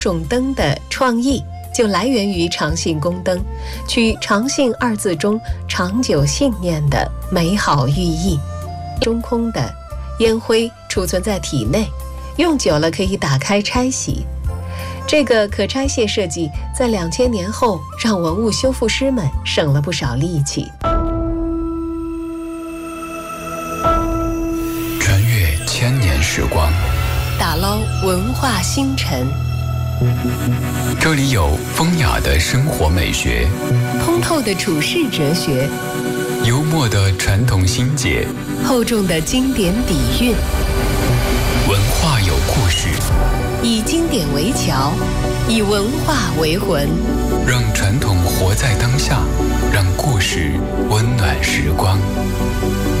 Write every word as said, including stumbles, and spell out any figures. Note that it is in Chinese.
种灯的创意就来源于长信宫灯，取长信二字中长久信念的美好寓意。中空的烟灰储存在体内，用久了可以打开拆洗。这个可拆卸设计在两千年后让文物修复师们省了不少力气。 穿越千年时光， 打捞文化星辰。 这里有风雅的生活美学， 通透的处世哲学， 幽默的传统心结， 厚重的经典底蕴。 文化有故事， 以经典为桥，以文化为魂， 让传统活在当下，让故事温暖时光。